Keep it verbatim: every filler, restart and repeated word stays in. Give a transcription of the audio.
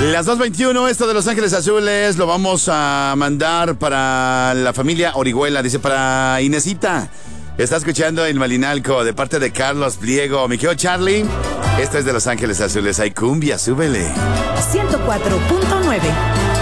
Las dos veintiuno, esto de Los Ángeles Azules lo vamos a mandar para la familia Orihuela, dice para Inesita. Está escuchando el Malinalco de parte de Carlos Pliego. Mi querido Charlie, esto es de Los Ángeles Azules. Hay cumbia, súbele. ciento cuatro punto nueve